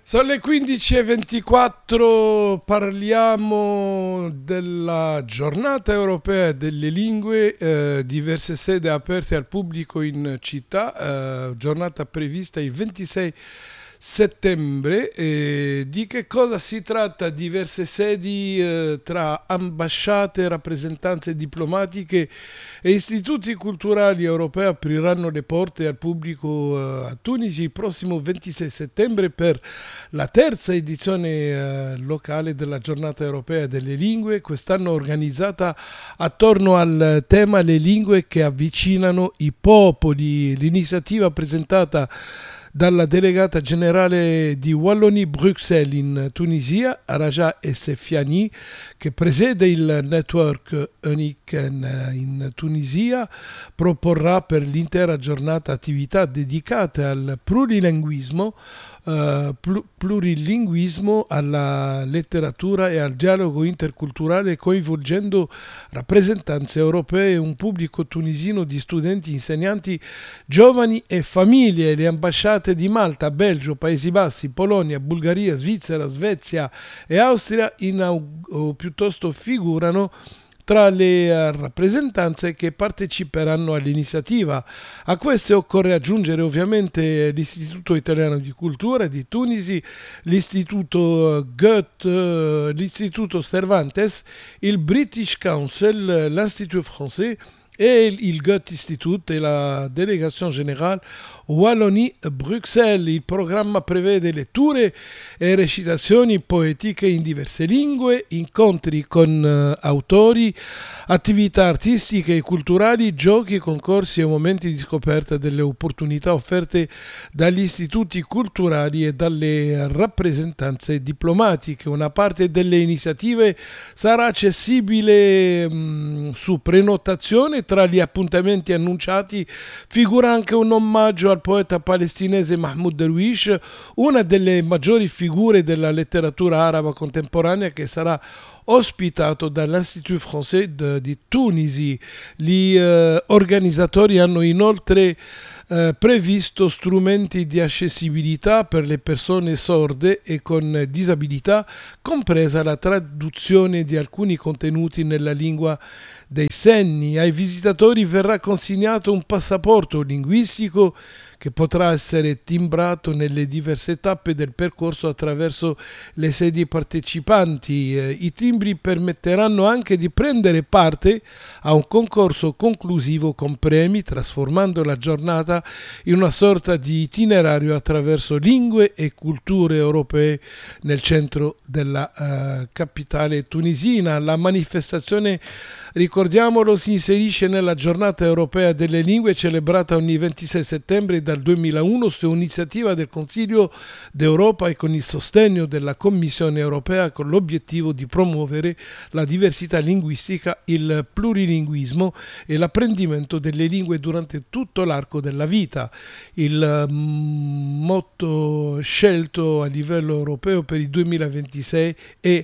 Sono le 15:24, parliamo della giornata europea delle lingue, diverse sedi aperte al pubblico in città, giornata prevista il 26 settembre. Di che cosa si tratta? Diverse sedi tra ambasciate, rappresentanze diplomatiche e istituti culturali europei apriranno le porte al pubblico a Tunisi il prossimo 26 settembre per la terza edizione locale della giornata europea delle lingue, quest'anno organizzata attorno al tema le lingue che avvicinano i popoli. L'iniziativa presentata dalla delegata generale di Wallonie-Bruxelles in Tunisia, Raja Essefjani, che presede il network UNIC in Tunisia, proporrà per l'intera giornata attività dedicate al plurilinguismo, alla letteratura e al dialogo interculturale, coinvolgendo rappresentanze europee e un pubblico tunisino di studenti, insegnanti, giovani e famiglie. Le ambasciate di Malta, Belgio, Paesi Bassi, Polonia, Bulgaria, Svizzera, Svezia e Austria piuttosto figurano tra le rappresentanze che parteciperanno all'iniziativa. A queste occorre aggiungere ovviamente l'Istituto Italiano di Cultura di Tunisi, l'Istituto Goethe, l'Istituto Cervantes, il British Council, l'Institut Français e il Goethe Institute e la Délégation Générale Wallonie-Bruxelles. Il programma prevede letture e recitazioni poetiche in diverse lingue, incontri con autori, attività artistiche e culturali, giochi, concorsi e momenti di scoperta delle opportunità offerte dagli istituti culturali e dalle rappresentanze diplomatiche. Una parte delle iniziative sarà accessibile su prenotazione. Tra gli appuntamenti annunciati figura anche un omaggio al poeta palestinese Mahmoud Darwish, una delle maggiori figure della letteratura araba contemporanea, che sarà ospitato dall'Institut Français di Tunisi. Gli organizzatori hanno inoltre previsto strumenti di accessibilità per le persone sorde e con disabilità, compresa la traduzione di alcuni contenuti nella lingua dei segni. Ai visitatori verrà consegnato un passaporto linguistico che potrà essere timbrato nelle diverse tappe del percorso attraverso le sedi partecipanti. I timbri permetteranno anche di prendere parte a un concorso conclusivo con premi, trasformando la giornata in una sorta di itinerario attraverso lingue e culture europee nel centro della capitale tunisina. La manifestazione, ricordiamolo, si inserisce nella giornata europea delle lingue celebrata ogni 26 settembre dal 2001 su iniziativa del Consiglio d'Europa e con il sostegno della Commissione europea, con l'obiettivo di promuovere la diversità linguistica, il plurilinguismo e l'apprendimento delle lingue durante tutto l'arco della vita. Il motto scelto a livello europeo per il 2026 è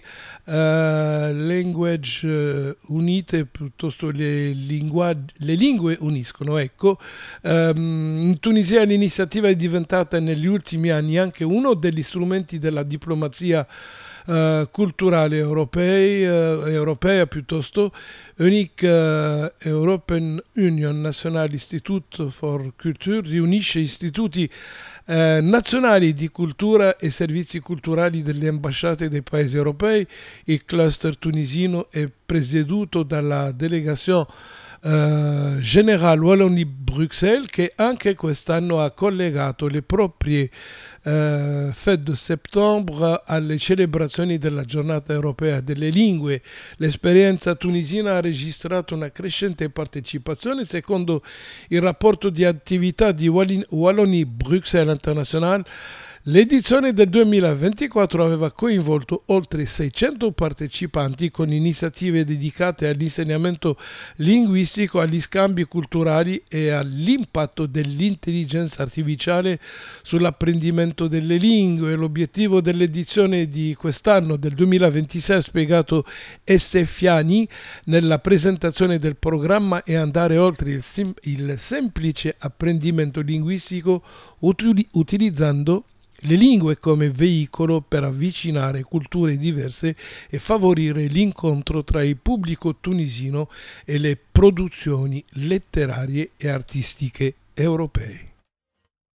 Language Unite, piuttosto le lingue uniscono. Ecco, in Tunisia l'iniziativa è diventata negli ultimi anni anche uno degli strumenti della diplomazia culturale europea, piuttosto. UNIC, European Union National Institute for Culture, riunisce istituti nazionali di cultura e servizi culturali delle ambasciate dei paesi europei. Il cluster tunisino è presieduto dalla Délégation Générale Wallonie-Bruxelles, che anche quest'anno ha collegato le proprie fête de settembre alle celebrazioni della giornata europea delle lingue. L'esperienza tunisina ha registrato una crescente partecipazione. Secondo il rapporto di attività di Wallonie-Bruxelles International, l'edizione del 2024 aveva coinvolto oltre 600 partecipanti, con iniziative dedicate all'insegnamento linguistico, agli scambi culturali e all'impatto dell'intelligenza artificiale sull'apprendimento delle lingue. L'obiettivo dell'edizione di quest'anno, del 2026, ha spiegato Essefjani nella presentazione del programma, è andare oltre il semplice apprendimento linguistico utilizzando le lingue come veicolo per avvicinare culture diverse e favorire l'incontro tra il pubblico tunisino e le produzioni letterarie e artistiche europee.